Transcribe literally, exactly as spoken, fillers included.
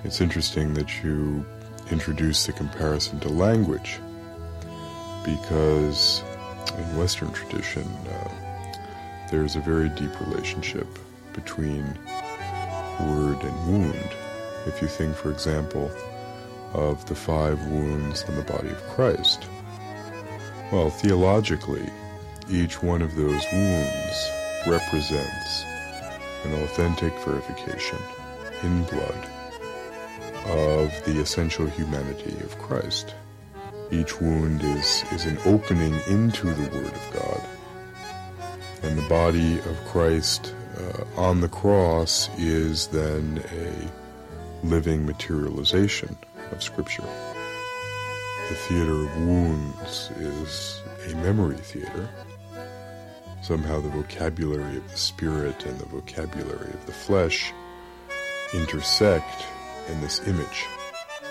It's interesting that you introduce the comparison to language, because in Western tradition, uh, there's a very deep relationship between word and wound. If you think, for example, of the five wounds on the body of Christ, well, theologically, each one of those wounds represents an authentic verification in blood of the essential humanity of Christ. Each wound is, is an opening into the Word of God. And the body of Christ uh, on the cross is then a living materialization of Scripture. The theater of wounds is a memory theater. Somehow the vocabulary of the spirit and the vocabulary of the flesh intersect in this image